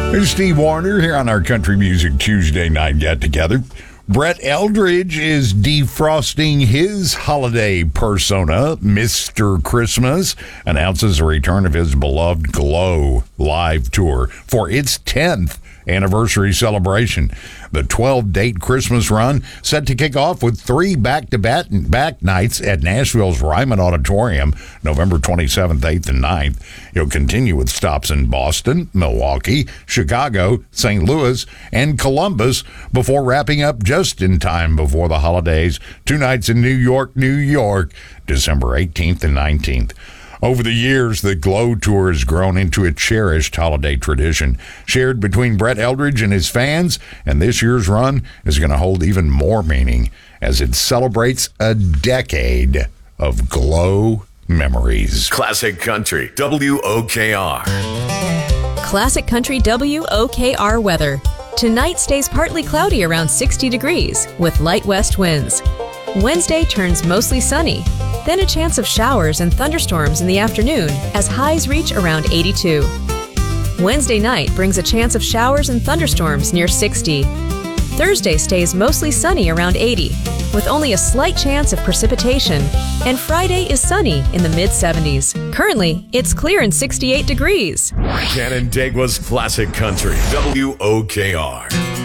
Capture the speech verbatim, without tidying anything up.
There's Steve Warner here on our Country Music Tuesday night get-together. Brett Eldredge is defrosting his holiday persona. Mister Christmas announces the return of his beloved Glow live tour for its tenth anniversary celebration. The twelve-date Christmas run set to kick off with three back-to-back back nights at Nashville's Ryman Auditorium, November twenty-seventh, eighth, and ninth. He'll continue with stops in Boston, Milwaukee, Chicago, Saint Louis, and Columbus before wrapping up just in time before the holidays. Two nights in New York, New York, December eighteenth and nineteenth. Over the years, the Glow Tour has grown into a cherished holiday tradition, shared between Brett Eldredge and his fans, and this year's run is going to hold even more meaning as it celebrates a decade of Glow memories. Classic Country, W O K R. Classic Country W O K R weather. Tonight stays partly cloudy around sixty degrees with light west winds. Wednesday turns mostly sunny, then a chance of showers and thunderstorms in the afternoon as highs reach around eighty-two. Wednesday night brings a chance of showers and thunderstorms near sixty. Thursday stays mostly sunny around eighty, with only a slight chance of precipitation, and Friday is sunny in the mid seventies. Currently, it's clear and sixty-eight degrees. Canandaigua's Classic Country, W O K R.